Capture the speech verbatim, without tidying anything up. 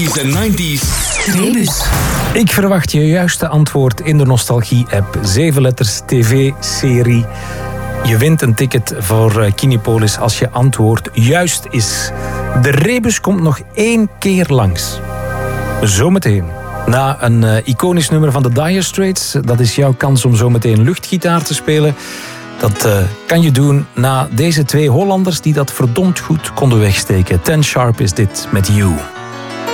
en nineties. Rebus. Ik verwacht je juiste antwoord in de Nostalgie-app. Zeven letters tv-serie. Je wint een ticket voor Kinepolis als je antwoord juist is. De Rebus komt nog één keer langs. Zometeen. Na een uh, iconisch nummer van de Dire Straits. Dat is jouw kans om zometeen luchtgitaar te spelen. Dat uh, kan je doen na deze twee Hollanders die dat verdomd goed konden wegsteken. Ten Sharp is dit met You.